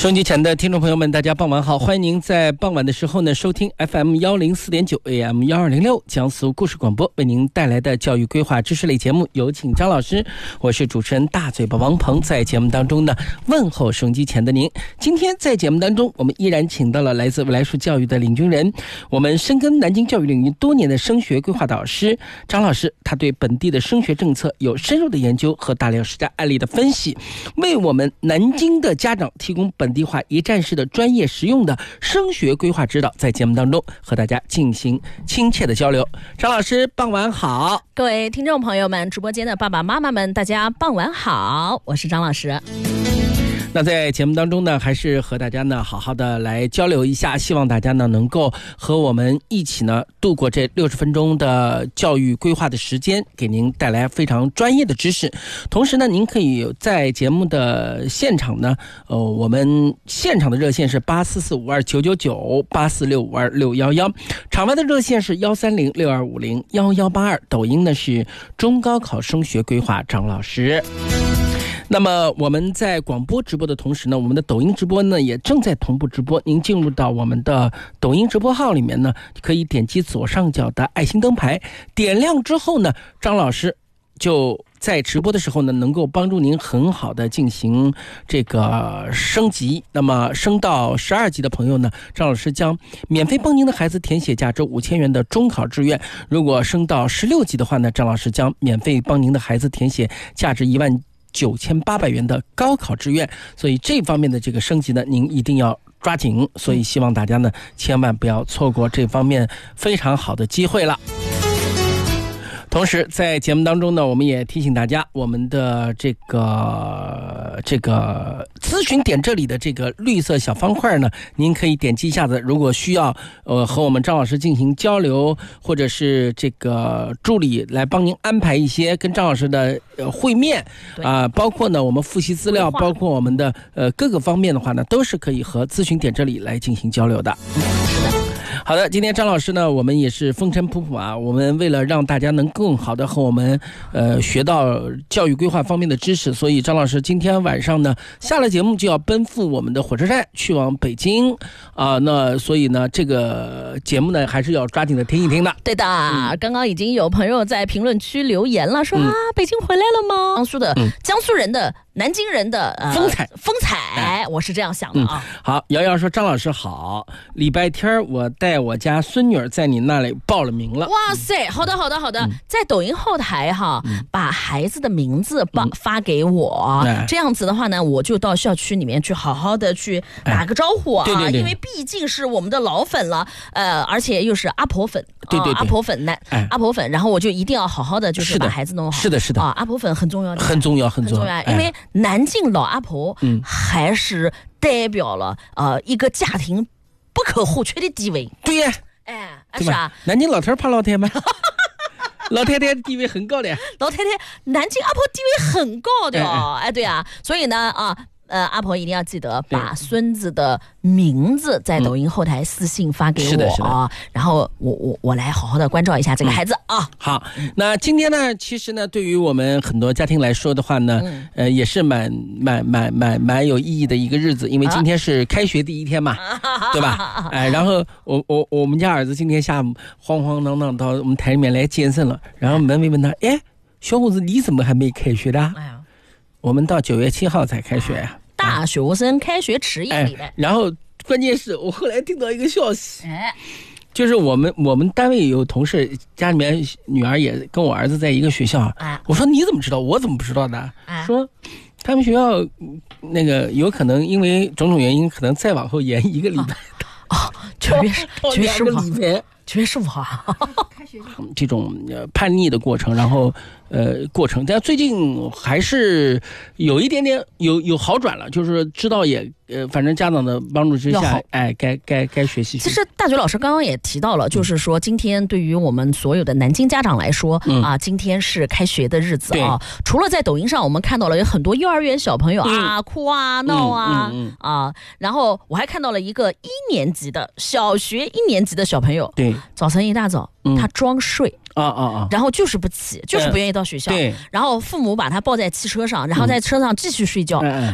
收音机前的听众朋友们，大家傍晚好，欢迎您在傍晚的时候呢收听 FM104.9 AM1206 江苏故事广播为您带来的教育规划知识类节目，有请张老师，我是主持人大嘴巴王鹏，在节目当中呢问候收音机前的您。今天在节目当中，我们依然请到了来自未来树教育的领军人，我们深耕南京教育领域多年的升学规划导师张老师，他对本地的升学政策有深入的研究和大量实战案例的分析，为我们南京的家长提供本地化一站式的专业实用的升学规划指导，在节目当中和大家进行亲切的交流。张老师傍晚好。 各位听众朋友们，直播间的爸爸妈妈们，大家傍晚好，我是张老师。 那在节目当中呢，还是和大家呢好好的来交流一下，希望大家呢能够和我们一起呢度过这60分钟的教育规划的时间，给您带来非常专业的知识。同时呢，您可以在节目的现场呢，我们现场的热线是8445299 846526111，场外的热线是13062501182，抖音呢是中高考升学规划张老师。那么我们在广播直播的同时呢，我们的抖音直播呢也正在同步直播，您进入到我们的抖音直播号里面呢，可以点击左上角的爱心灯牌，点亮之后呢，张老师就在直播的时候呢，能够帮助您很好的进行这个升级。那么升到12级的朋友呢，张老师将免费帮您的孩子填写价值5000元的中考志愿。如果升到16级的话呢，张老师将免费帮您的孩子填写价值19800元的高考志愿。所以这方面的这个升级呢，您一定要抓紧，所以希望大家呢千万不要错过这方面非常好的机会了。同时在节目当中呢，我们也提醒大家，我们的这个咨询点这里的这个绿色小方块呢，您可以点击一下子，如果需要和我们张老师进行交流，或者是这个助理来帮您安排一些跟张老师的会面包括呢我们复习资料，包括我们的各个方面的话呢，都是可以和咨询点这里来进行交流的。好的，今天张老师呢，我们也是风尘仆仆啊。我们为了让大家能更好的和我们学到教育规划方面的知识，所以张老师今天晚上呢下了节目就要奔赴我们的火车站去往北京那所以呢这个节目呢还是要抓紧的听一听的。 对的，刚刚已经有朋友在评论区留言了，说北京回来了吗？江苏人的南京人的风采，我是这样想的啊。 好，瑶瑶说张老师好，礼拜天我带我家孙女儿在你那里报了名了。 哇塞，好的，在抖音后台把孩子的名字发给我，这样子的话呢，我就到校区里面去好好的去打个招呼啊。对，因为毕竟是我们的老粉了，而且又是阿婆粉，对，阿婆粉阿婆粉，然后我就一定要好好的就是把孩子弄好。是的阿婆粉很重要的，很重要，因为南京老阿婆还是代表了一个家庭不可或缺的地位。对呀，是啊， 南京老头怕老太吗？老太太地位很高的， 南京阿婆地位很高的对啊，所以呢阿婆一定要记得把孙子的名字在抖音后台私信发给我然后我来好好的关照一下这个孩子好，那今天呢，其实呢，对于我们很多家庭来说的话呢，也是蛮有意义的一个日子，因为今天是开学第一天嘛，对吧？然后我们家儿子今天下午慌慌张张到我们台里面来健身了，然后问他，小伙子，你怎么还没开学的？我们到9月7号才开学呀。 大学生开学迟1礼拜。 然后关键是我后来听到一个消息，就是我们单位有同事家里面女儿也跟我儿子在一个学校，我说你怎么知道？我怎么不知道的？说他们学校那个有可能因为种种原因，可能再往后延1个礼拜。 9月15号开学这种叛逆的过程，然后但最近还是有一点点有好转了，就是知道也反正家长的帮助之下，该学习。 其实大学老师刚刚也提到了，就是说今天对于我们所有的南京家长来说今天是开学的日子除了在抖音上我们看到了有很多幼儿园小朋友哭闹然后我还看到了一个小学1年级的小朋友，对，早晨一大早他装睡然后就是不起，就是不愿意到学校，然后父母把他抱在汽车上，然后在车上继续睡觉，